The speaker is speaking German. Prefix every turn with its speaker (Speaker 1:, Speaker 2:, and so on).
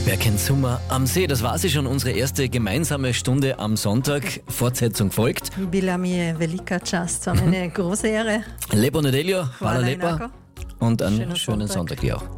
Speaker 1: Wer kennt Sommer am See? Das war sie schon, unsere erste gemeinsame Stunde am Sonntag. Fortsetzung folgt.
Speaker 2: Bila mi je velika čast, war mir eine große Ehre.
Speaker 1: Lepo nedeljo, hvala lepa
Speaker 2: enako.
Speaker 1: und einen schönen Sonntag dir auch.